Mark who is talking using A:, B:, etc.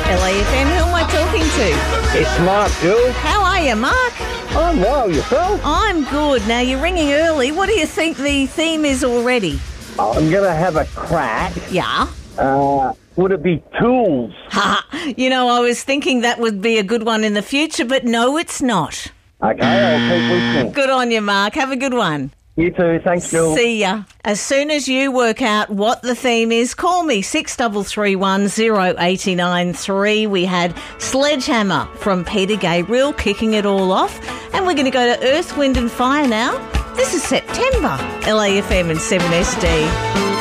A: LAFM, who am I talking to?
B: It's Mark, Jules.
A: How are you, Mark?
B: I'm well, yourself?
A: I'm good. Now, you're ringing early. What do you think the theme is already?
B: I'm going to have a crack.
A: Yeah.
B: Would it be tools?
A: You know, I was thinking that would be a good one in the future, but no, it's not.
B: Okay, I'll keep listening.
A: Good on you, Mark. Have a good one.
B: You too, thanks, Jules.
A: See ya. As soon as you work out what the theme is, call me 6331 089 3. We had Sledgehammer from Peter Gabriel kicking it all off. And we're going to go to Earth, Wind and Fire now. This is September. LAFM and 7SD.